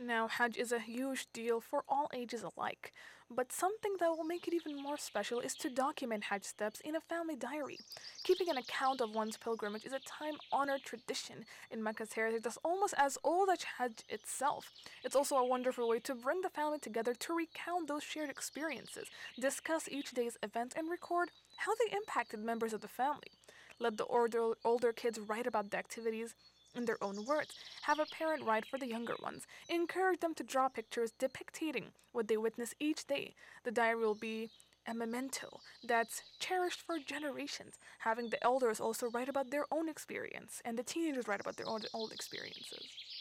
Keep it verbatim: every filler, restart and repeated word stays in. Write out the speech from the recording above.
Now, Hajj is a huge deal for all ages alike, but something that will make it even more special is to document Hajj steps in a family diary. Keeping an account of one's pilgrimage is a time honored tradition in Mecca's heritage that's almost as old as Hajj itself. It's also a wonderful way to bring the family together to recount those shared experiences, discuss each day's events, and record how they impacted members of the family. Let the older, older kids write about the activities in their own words. Have a parent write for the younger ones. Encourage them to draw pictures depicting what they witness each day. The diary will be a memento that's cherished for generations, having the elders also write about their own experience and the teenagers write about their own old experiences.